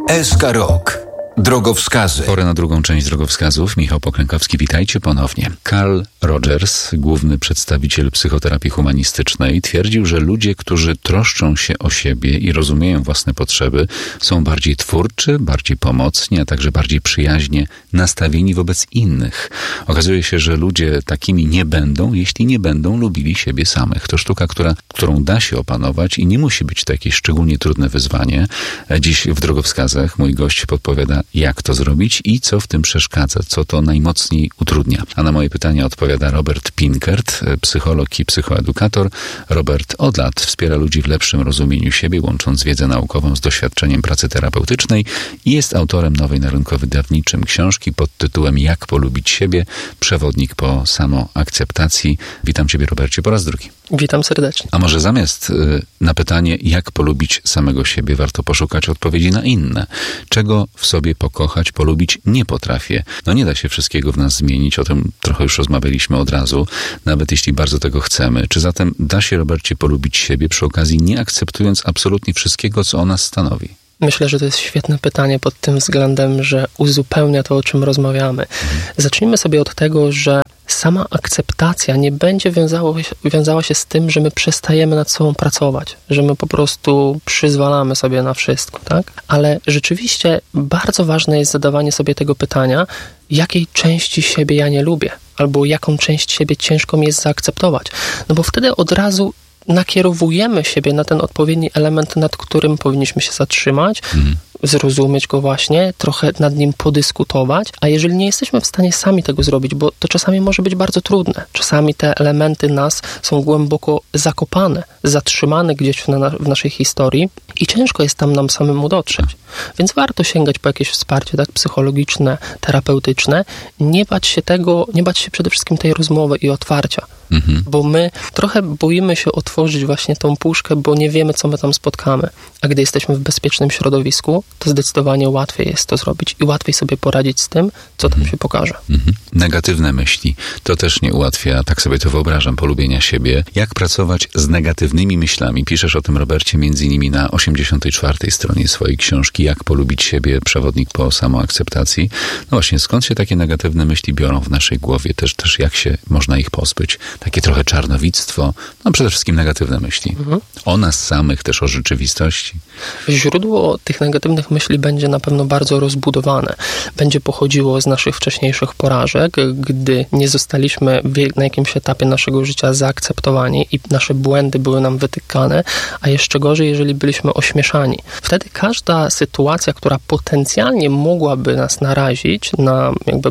SK Rok. Drogowskazy. Pora na drugą część drogowskazów. Michał Poklękowski, witajcie ponownie. Carl Rogers, główny przedstawiciel psychoterapii humanistycznej, twierdził, że ludzie, którzy troszczą się o siebie i rozumieją własne potrzeby, są bardziej twórczy, bardziej pomocni, a także bardziej przyjaźnie nastawieni wobec innych. Okazuje się, że ludzie takimi nie będą, jeśli nie będą lubili siebie samych. To sztuka, którą da się opanować i nie musi być to jakieś szczególnie trudne wyzwanie. Dziś w drogowskazach mój gość podpowiada, jak to zrobić i co w tym przeszkadza, co to najmocniej utrudnia. A na moje pytania odpowiada Robert Pinkert, psycholog i psychoedukator. Robert od lat wspiera ludzi w lepszym rozumieniu siebie, łącząc wiedzę naukową z doświadczeniem pracy terapeutycznej i jest autorem nowej na rynku wydawniczym książki pod tytułem Jak polubić siebie? Przewodnik po samoakceptacji. Witam Ciebie, Robercie, po raz drugi. Witam serdecznie. A może zamiast na pytanie, jak polubić samego siebie, warto poszukać odpowiedzi na inne. Czego w sobie pokochać, polubić nie potrafię. No nie da się wszystkiego w nas zmienić, o tym trochę już rozmawialiśmy od razu, nawet jeśli bardzo tego chcemy. Czy zatem da się, Robercie, polubić siebie przy okazji, nie akceptując absolutnie wszystkiego, co o nas stanowi? Myślę, że to jest świetne pytanie pod tym względem, że uzupełnia to, o czym rozmawiamy. Zacznijmy sobie od tego, że sama akceptacja nie będzie wiązała się z tym, że my przestajemy nad sobą pracować, że my po prostu przyzwalamy sobie na wszystko, tak? Ale rzeczywiście bardzo ważne jest zadawanie sobie tego pytania, jakiej części siebie ja nie lubię, albo jaką część siebie ciężko mi jest zaakceptować. No bo wtedy od razu nakierowujemy siebie na ten odpowiedni element, nad którym powinniśmy się zatrzymać, zrozumieć go właśnie, trochę nad nim podyskutować, a jeżeli nie jesteśmy w stanie sami tego zrobić, bo to czasami może być bardzo trudne, czasami te elementy nas są głęboko zakopane, zatrzymane gdzieś w naszej historii i ciężko jest tam nam samemu dotrzeć. Więc warto sięgać po jakieś wsparcie, tak, psychologiczne, terapeutyczne, nie bać się przede wszystkim tej rozmowy i otwarcia. Bo my trochę boimy się otworzyć właśnie tą puszkę, bo nie wiemy, co my tam spotkamy. A gdy jesteśmy w bezpiecznym środowisku, to zdecydowanie łatwiej jest to zrobić i łatwiej sobie poradzić z tym, co tam się pokaże. Negatywne myśli. To też nie ułatwia, tak sobie to wyobrażam, polubienia siebie. Jak pracować z negatywnymi myślami? Piszesz o tym, Robercie, między innymi na 84. stronie swojej książki Jak polubić siebie? Przewodnik po samoakceptacji. No właśnie, skąd się takie negatywne myśli biorą w naszej głowie? Też jak się można ich pozbyć? Takie trochę czarnowictwo, no przede wszystkim negatywne myśli. O nas samych, też o rzeczywistości. Źródło tych negatywnych myśli będzie na pewno bardzo rozbudowane. Będzie pochodziło z naszych wcześniejszych porażek, gdy nie zostaliśmy na jakimś etapie naszego życia zaakceptowani i nasze błędy były nam wytykane, a jeszcze gorzej, jeżeli byliśmy ośmieszani. Wtedy każda sytuacja, która potencjalnie mogłaby nas narazić na jakby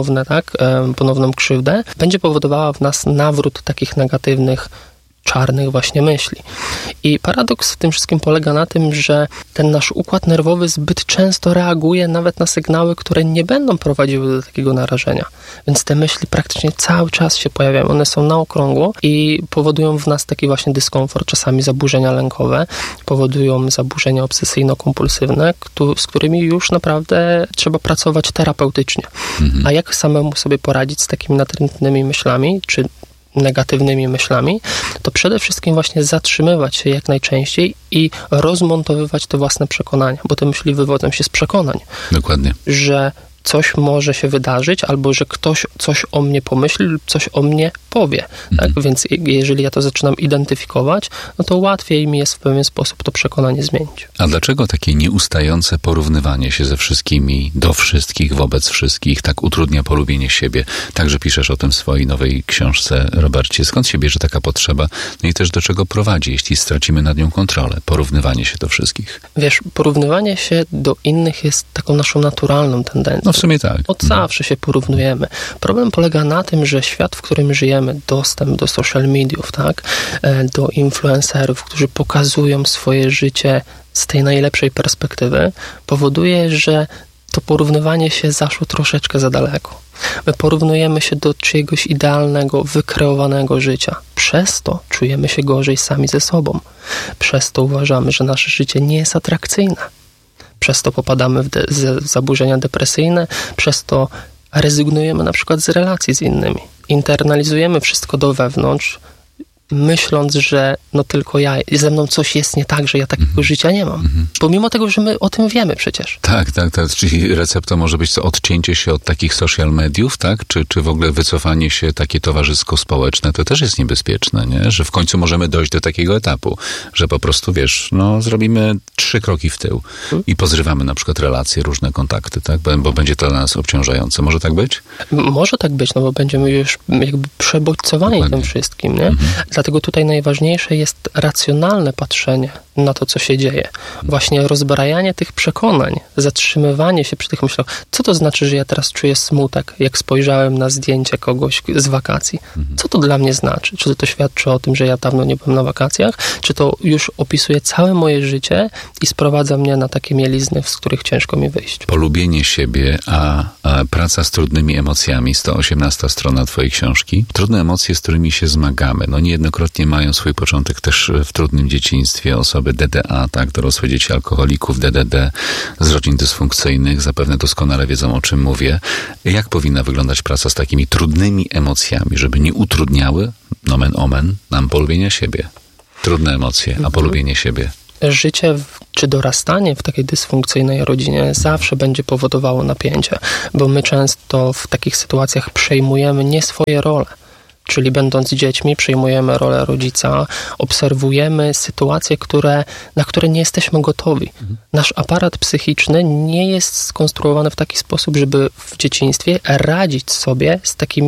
ponowną krzywdę, będzie powodowała w nas nawrót takich negatywnych, czarnych właśnie myśli. I paradoks w tym wszystkim polega na tym, że ten nasz układ nerwowy zbyt często reaguje nawet na sygnały, które nie będą prowadziły do takiego narażenia. Więc te myśli praktycznie cały czas się pojawiają. One są na okrągło i powodują w nas taki właśnie dyskomfort, czasami zaburzenia lękowe, powodują zaburzenia obsesyjno-kompulsywne, z którymi już naprawdę trzeba pracować terapeutycznie. A jak samemu sobie poradzić z takimi natrętnymi myślami, czy negatywnymi myślami, to przede wszystkim właśnie zatrzymywać się jak najczęściej i rozmontowywać te własne przekonania, bo te myśli wywodzą się z przekonań. Dokładnie. Że coś może się wydarzyć, albo że ktoś coś o mnie pomyśli lub coś o mnie powie. Tak? Więc jeżeli ja to zaczynam identyfikować, no to łatwiej mi jest w pewien sposób to przekonanie zmienić. A dlaczego takie nieustające porównywanie się ze wszystkimi, do wszystkich, wobec wszystkich, tak utrudnia polubienie siebie? Także piszesz o tym w swojej nowej książce, Robercie. Skąd się bierze taka potrzeba? No i też do czego prowadzi, jeśli stracimy nad nią kontrolę? Porównywanie się do wszystkich. Wiesz, porównywanie się do innych jest taką naszą naturalną tendencją. No w sumie tak. Od zawsze się porównujemy. Problem polega na tym, że świat, w którym żyjemy, dostęp do social mediów, tak, do influencerów, którzy pokazują swoje życie z tej najlepszej perspektywy, powoduje, że to porównywanie się zaszło troszeczkę za daleko. My porównujemy się do czyjegoś idealnego, wykreowanego życia. Przez to czujemy się gorzej sami ze sobą. Przez to uważamy, że nasze życie nie jest atrakcyjne. Przez to popadamy w zaburzenia depresyjne, przez to rezygnujemy na przykład z relacji z innymi. Internalizujemy wszystko do wewnątrz, myśląc, że no tylko ja, ze mną coś jest nie tak, że ja takiego życia nie mam. Pomimo tego, że my o tym wiemy przecież. Tak. Czyli receptą może być to odcięcie się od takich social mediów, tak? Czy w ogóle wycofanie się takie towarzysko-społeczne, to też jest niebezpieczne, nie? Że w końcu możemy dojść do takiego etapu, że po prostu, zrobimy 3 kroki w tył i pozrywamy na przykład relacje, różne kontakty, tak? Bo będzie to dla nas obciążające. Może tak być? Może tak być, bo będziemy już jakby przebodźcowani tym wszystkim, nie? Dlatego tutaj najważniejsze jest racjonalne patrzenie na to, co się dzieje. Właśnie rozbrajanie tych przekonań, zatrzymywanie się przy tych myślach. Co to znaczy, że ja teraz czuję smutek, jak spojrzałem na zdjęcie kogoś z wakacji? Co to dla mnie znaczy? Czy to świadczy o tym, że ja dawno nie byłem na wakacjach? Czy to już opisuje całe moje życie i sprowadza mnie na takie mielizny, z których ciężko mi wyjść? Polubienie siebie, a praca z trudnymi emocjami, 118 strona twojej książki. Trudne emocje, z którymi się zmagamy. Niejednokrotnie mają swój początek też w trudnym dzieciństwie. Osoby DDA, tak, dorosłe dzieci alkoholików, DDD, z rodzin dysfunkcyjnych, zapewne doskonale wiedzą, o czym mówię. Jak powinna wyglądać praca z takimi trudnymi emocjami, żeby nie utrudniały, nomen omen, nam polubienia siebie? Trudne emocje, a polubienie siebie. Życie czy dorastanie w takiej dysfunkcyjnej rodzinie zawsze będzie powodowało napięcie, bo my często w takich sytuacjach przejmujemy nie swoje role. Czyli będąc dziećmi przejmujemy rolę rodzica, obserwujemy sytuacje, na które nie jesteśmy gotowi. Nasz aparat psychiczny nie jest skonstruowany w taki sposób, żeby w dzieciństwie radzić sobie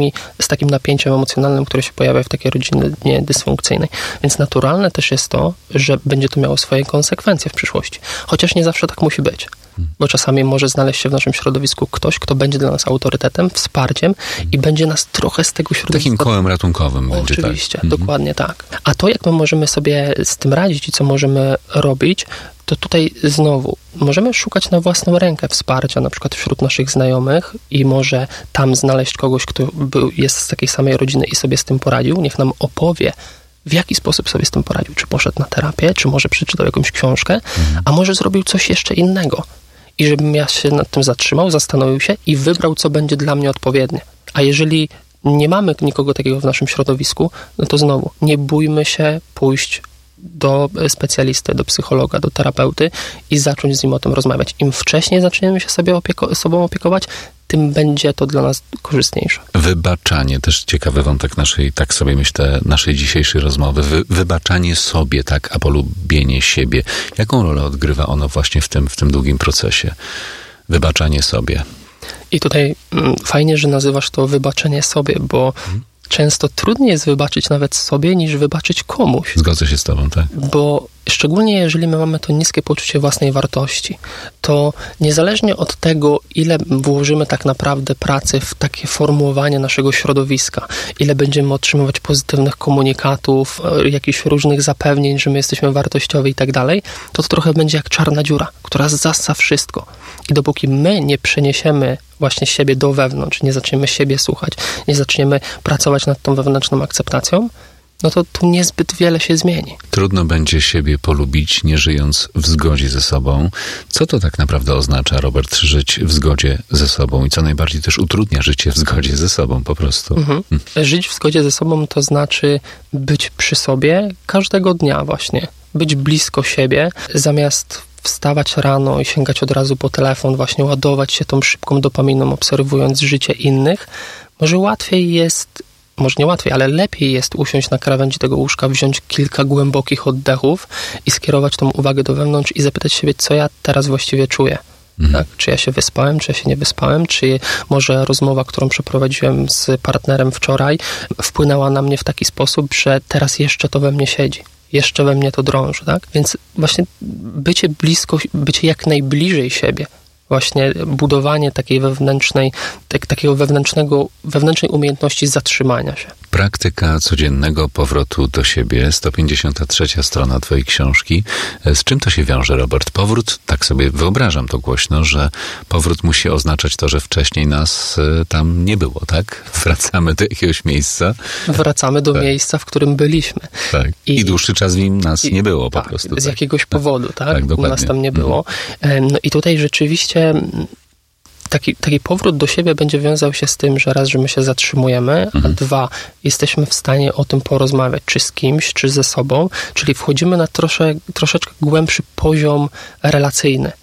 z takim napięciem emocjonalnym, które się pojawia w takiej rodzinie dysfunkcyjnej. Więc naturalne też jest to, że będzie to miało swoje konsekwencje w przyszłości. Chociaż nie zawsze tak musi być. Bo czasami może znaleźć się w naszym środowisku ktoś, kto będzie dla nas autorytetem, wsparciem i będzie nas trochę z tego środowiska... Takim kołem ratunkowym będzie, tak? Oczywiście, dokładnie tak. A to, jak my możemy sobie z tym radzić i co możemy robić, to tutaj znowu możemy szukać na własną rękę wsparcia, na przykład wśród naszych znajomych i może tam znaleźć kogoś, kto jest z takiej samej rodziny i sobie z tym poradził. Niech nam opowie, w jaki sposób sobie z tym poradził. Czy poszedł na terapię, czy może przeczytał jakąś książkę, a może zrobił coś jeszcze innego. I żebym ja się nad tym zatrzymał, zastanowił się i wybrał, co będzie dla mnie odpowiednie. A jeżeli nie mamy nikogo takiego w naszym środowisku, no to znowu, nie bójmy się pójść do specjalisty, do psychologa, do terapeuty i zacząć z nim o tym rozmawiać. Im wcześniej zaczniemy się sobą opiekować, tym będzie to dla nas korzystniejsze. Wybaczanie, też ciekawy wątek tak sobie myślę, naszej dzisiejszej rozmowy. Wybaczanie sobie, tak, a polubienie siebie. Jaką rolę odgrywa ono właśnie w tym długim procesie? Wybaczanie sobie. I tutaj fajnie, że nazywasz to wybaczenie sobie, bo często trudniej jest wybaczyć nawet sobie, niż wybaczyć komuś. Zgodzę się z tobą, tak. Bo szczególnie jeżeli my mamy to niskie poczucie własnej wartości, to niezależnie od tego, ile włożymy tak naprawdę pracy w takie formułowanie naszego środowiska, ile będziemy otrzymywać pozytywnych komunikatów, jakichś różnych zapewnień, że my jesteśmy wartościowi i tak dalej, to trochę będzie jak czarna dziura, która zassa wszystko. I dopóki my nie przeniesiemy właśnie siebie do wewnątrz, nie zaczniemy siebie słuchać, nie zaczniemy pracować nad tą wewnętrzną akceptacją, no to tu niezbyt wiele się zmieni. Trudno będzie siebie polubić, nie żyjąc w zgodzie ze sobą. Co to tak naprawdę oznacza, Robert, żyć w zgodzie ze sobą i co najbardziej też utrudnia życie w zgodzie ze sobą po prostu? Żyć w zgodzie ze sobą to znaczy być przy sobie każdego dnia właśnie. Być blisko siebie, zamiast wstawać rano i sięgać od razu po telefon, właśnie ładować się tą szybką dopaminą, obserwując życie innych. Może nie łatwiej, ale lepiej jest usiąść na krawędzi tego łóżka, wziąć kilka głębokich oddechów i skierować tą uwagę do wewnątrz i zapytać siebie, co ja teraz właściwie czuję. Tak? Czy ja się wyspałem, czy ja się nie wyspałem, czy może rozmowa, którą przeprowadziłem z partnerem wczoraj, wpłynęła na mnie w taki sposób, że teraz jeszcze to we mnie siedzi. Jeszcze we mnie to drąży, tak? Więc właśnie bycie blisko, bycie jak najbliżej siebie, właśnie budowanie takiej wewnętrznej umiejętności zatrzymania się. Praktyka codziennego powrotu do siebie, 153 strona twojej książki. Z czym to się wiąże, Robert? Powrót, tak sobie wyobrażam to głośno, że powrót musi oznaczać to, że wcześniej nas tam nie było, tak? Wracamy do jakiegoś miejsca. Wracamy do miejsca, w którym byliśmy. Tak. I dłuższy czas w nim nas nie było po prostu. Z jakiegoś powodu, tak? Tak, dokładnie. U nas tam nie było. No i tutaj rzeczywiście taki powrót do siebie będzie wiązał się z tym, że raz, że my się zatrzymujemy, a dwa, jesteśmy w stanie o tym porozmawiać, czy z kimś, czy ze sobą, czyli wchodzimy na troszeczkę głębszy poziom relacyjny.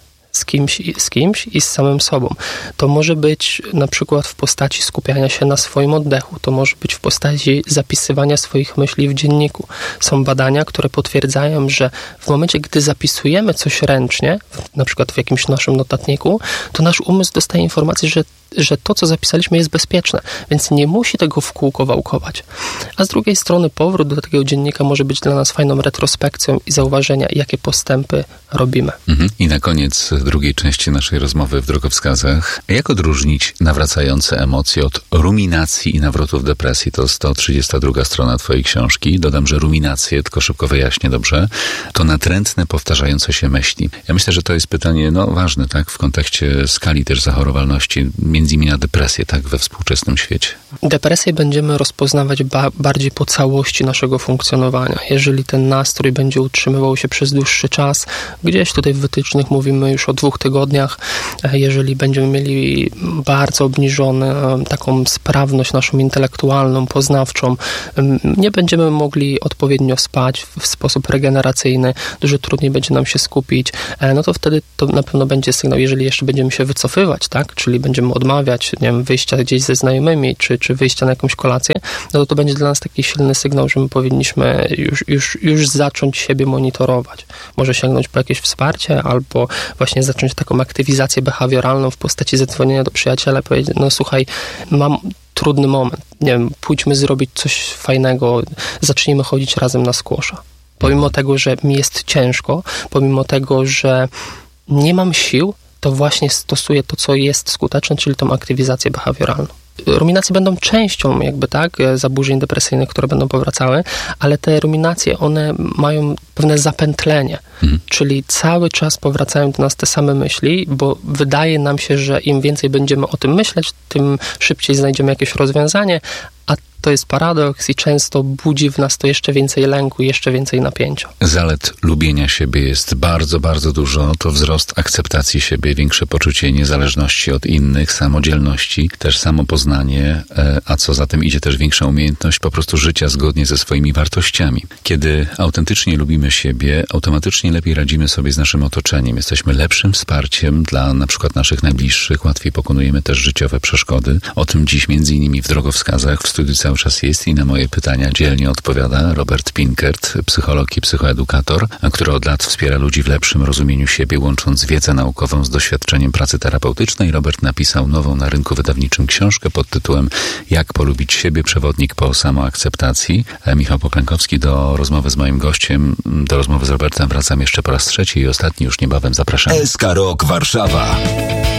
Z kimś i z samym sobą. To może być na przykład w postaci skupiania się na swoim oddechu, to może być w postaci zapisywania swoich myśli w dzienniku. Są badania, które potwierdzają, że w momencie, gdy zapisujemy coś ręcznie, na przykład w jakimś naszym notatniku, to nasz umysł dostaje informację, że to, co zapisaliśmy, jest bezpieczne, więc nie musi tego w kółko wałkować. A z drugiej strony powrót do takiego dziennika może być dla nas fajną retrospekcją i zauważenia, jakie postępy robimy. I na koniec drugiej części naszej rozmowy w drogowskazach. Jak odróżnić nawracające emocje od ruminacji i nawrotów depresji? To 132 strona twojej książki. Dodam, że ruminacje, tylko szybko wyjaśnię, dobrze, to natrętne, powtarzające się myśli. Ja myślę, że to jest pytanie ważne, tak, w kontekście skali też zachorowalności, między innymi na depresję, tak, we współczesnym świecie. Depresję będziemy rozpoznawać bardziej po całości naszego funkcjonowania. Jeżeli ten nastrój będzie utrzymywał się przez dłuższy czas, gdzieś tutaj w wytycznych mówimy już o 2 tygodniach, jeżeli będziemy mieli bardzo obniżoną taką sprawność naszą intelektualną, poznawczą, nie będziemy mogli odpowiednio spać w sposób regeneracyjny, dużo trudniej będzie nam się skupić, no to wtedy to na pewno będzie sygnał, jeżeli jeszcze będziemy się wycofywać, tak, czyli będziemy odmawiać, nie wiem, wyjścia gdzieś ze znajomymi, czy wyjścia na jakąś kolację, no to będzie dla nas taki silny sygnał, że my powinniśmy już zacząć siebie monitorować. Może sięgnąć po jakieś wsparcie, albo właśnie zacząć taką aktywizację behawioralną w postaci zadzwonienia do przyjaciela, powiedzieć, no słuchaj, mam trudny moment, nie wiem, pójdźmy zrobić coś fajnego, zacznijmy chodzić razem na squasha. Pomimo tego, że mi jest ciężko, pomimo tego, że nie mam sił, to właśnie stosuję to, co jest skuteczne, czyli tą aktywizację behawioralną. Ruminacje będą częścią zaburzeń depresyjnych, które będą powracały, ale te ruminacje, one mają pewne zapętlenie, czyli cały czas powracają do nas te same myśli, bo wydaje nam się, że im więcej będziemy o tym myśleć, tym szybciej znajdziemy jakieś rozwiązanie, a to jest paradoks i często budzi w nas to jeszcze więcej lęku, jeszcze więcej napięcia. Zalet lubienia siebie jest bardzo, bardzo dużo. To wzrost akceptacji siebie, większe poczucie niezależności od innych, samodzielności, też samopoznanie, a co za tym idzie też większa umiejętność po prostu życia zgodnie ze swoimi wartościami. Kiedy autentycznie lubimy siebie, automatycznie lepiej radzimy sobie z naszym otoczeniem. Jesteśmy lepszym wsparciem dla na przykład naszych najbliższych, łatwiej pokonujemy też życiowe przeszkody. O tym dziś między innymi w drogowskazach w studiu cały czas jest i na moje pytania dzielnie odpowiada Robert Pinkert, psycholog i psychoedukator, który od lat wspiera ludzi w lepszym rozumieniu siebie, łącząc wiedzę naukową z doświadczeniem pracy terapeutycznej. Robert napisał nową na rynku wydawniczym książkę pod tytułem Jak polubić siebie, przewodnik po samoakceptacji. Michał Poklękowski, do rozmowy z moim gościem, do rozmowy z Robertem wracam jeszcze po raz trzeci i ostatni już niebawem. Zapraszam. SK Rok Warszawa.